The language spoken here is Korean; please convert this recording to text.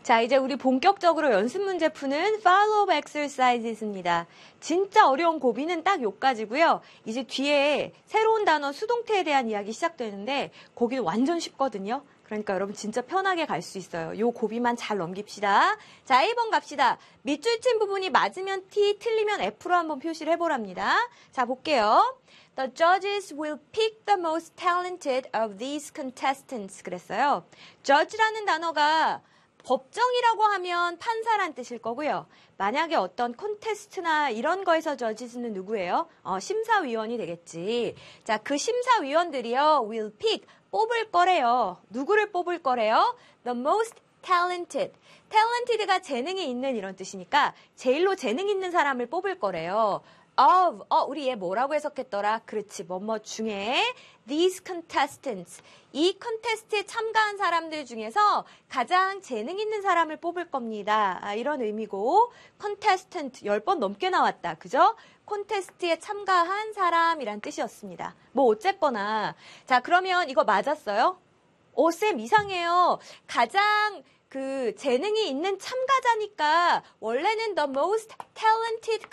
자, 이제 우리 본격적으로 연습 문제 푸는 follow up exercises입니다. 진짜 어려운 고비는 딱 요까지고요. 이제 뒤에 새로운 단어 수동태에 대한 이야기 시작되는데 거기는 완전 쉽거든요. 그러니까 여러분 진짜 편하게 갈 수 있어요. 요 고비만 잘 넘깁시다. 자, 1번 갑시다. 밑줄 친 부분이 맞으면 T, 틀리면 F로 한번 표시를 해보랍니다. 자, 볼게요. The judges will pick the most talented of these contestants. 그랬어요. judge라는 단어가 법정이라고 하면 판사란 뜻일 거고요. 만약에 어떤 콘테스트나 이런 거에서 저지스는 누구예요? 심사위원이 되겠지. 자, 그 심사위원들이요. will pick, 뽑을 거래요. 누구를 뽑을 거래요? The most talented. talented가 재능이 있는 이런 뜻이니까 제일로 재능 있는 사람을 뽑을 거래요. of, 우리 얘 뭐라고 해석했더라? 그렇지, 뭐뭐 중에 these contestants, 이 컨테스트에 참가한 사람들 중에서 가장 재능 있는 사람을 뽑을 겁니다. 이런 의미고 contestant 10번 넘게 나왔다. 그죠? 콘테스트에 참가한 사람이란 뜻이었습니다. 뭐 어쨌거나. 자, 그러면 이거 맞았어요? 쌤 이상해요. 가장 그 재능이 있는 참가자니까 원래는 the most talented